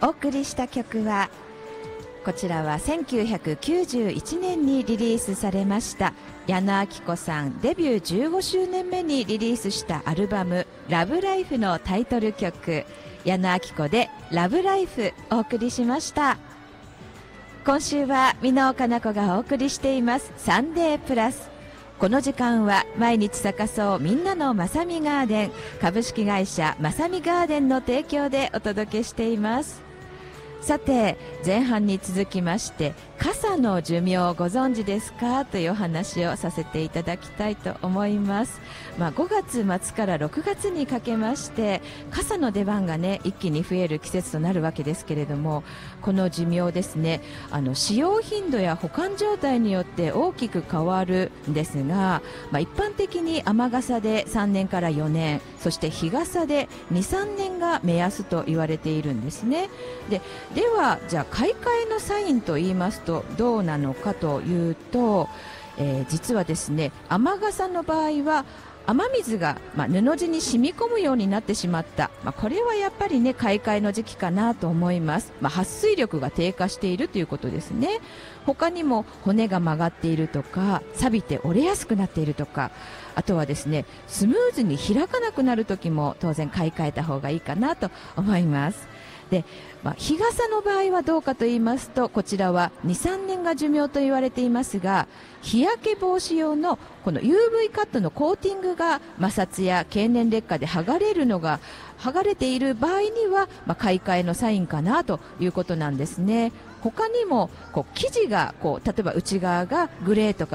お送りした曲は、こちらは1991年にリリースされました矢野顕子さんデビュー15周年目にリリースしたアルバムラブライフのタイトル曲、矢野顕子でラブライフお送りしました。今週は箕尾かな子がお送りしていますサンデープラス。この時間は毎日咲かそうみんなのまさみガーデン株式会社まさみガーデンの提供でお届けしています。さて、前半に続きまして傘の寿命をご存知ですかというお話をさせていただきたいと思います。5月末から6月にかけまして傘の出番がね一気に増える季節となるわけですけれども、この寿命ですね、使用頻度や保管状態によって大きく変わるんですが、一般的に雨傘で3年から4年、そして日傘で 2,3 年が目安と言われているんですね。ではじゃあ買い替えのサインと言いますとどうなのかというと、実はですね、雨傘の場合は雨水が、布地に染み込むようになってしまった、これはやっぱりね買い替えの時期かなと思います。撥水力が低下しているということですね。他にも骨が曲がっているとか錆びて折れやすくなっているとか、あとはですねスムーズに開かなくなる時も当然買い替えた方がいいかなと思います。で、日傘の場合はどうかと言いますと、こちらは 2,3 年が寿命と言われていますが、日焼け防止用のこの UV カットのコーティングが摩擦や経年劣化で剥がれている場合には、買い替えのサインかなということなんですね。他にも生地が例えば内側がグレーとか